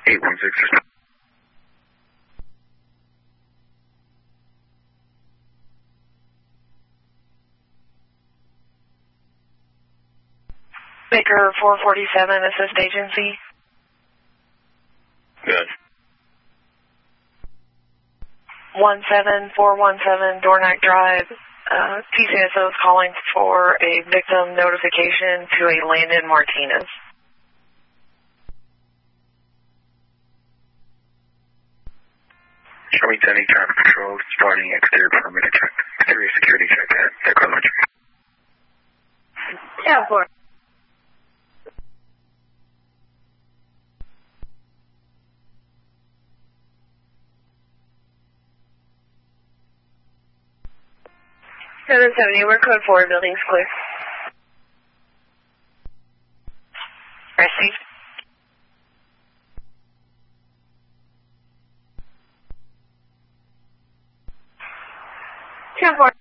816. Baker 447, Assist Agency. Good. 17417 Dornack Drive. TCSO is calling for a victim notification to a Landon Martinez. Charlie 10 traffic control, starting exterior perimeter check. Exterior security check at Echo Lunch. Yeah, of course. We're code 4, building's clear. Received. 10-4.